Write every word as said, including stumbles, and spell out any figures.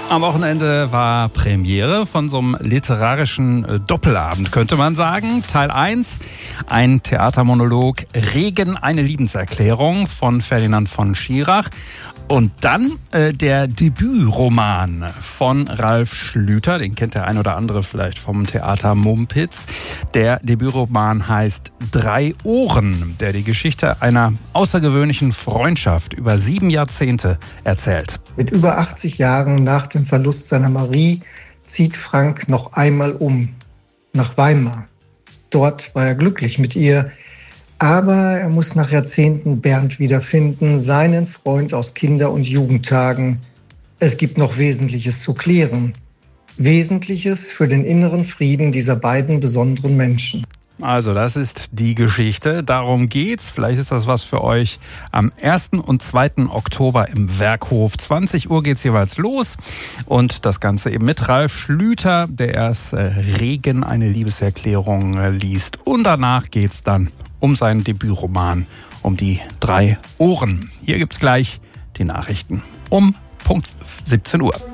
Am Wochenende war Premiere von so einem literarischen Doppelabend, könnte man sagen. Teil eins, ein Theatermonolog Regen, eine Liebeserklärung von Ferdinand von Schirach. Und dann äh, der Debütroman von Ralf Schlüter, den kennt der ein oder andere vielleicht vom Theater Mumpitz. Der Debütroman heißt Drei Ohren, der die Geschichte einer außergewöhnlichen Freundschaft über sieben Jahrzehnte erzählt. Mit über achtzig Jahren nach dem Verlust seiner Marie zieht Frank noch einmal um, nach Weimar. Dort war er glücklich mit ihr. Aber er muss nach Jahrzehnten Bernd wiederfinden, seinen Freund aus Kinder- und Jugendtagen. Es gibt noch Wesentliches zu klären. Wesentliches für den inneren Frieden dieser beiden besonderen Menschen. Also das ist die Geschichte, darum geht's. Vielleicht ist das was für euch. Am ersten und zweiten Oktober im Werkhof. zwanzig Uhr geht's jeweils los. Und das Ganze eben mit Ralf Schlüter, der erst Regen, eine Liebeserklärung liest. Und danach geht's dann um seinen Debütroman, um die drei Ohren. Hier gibt's gleich die Nachrichten um Punkt siebzehn Uhr.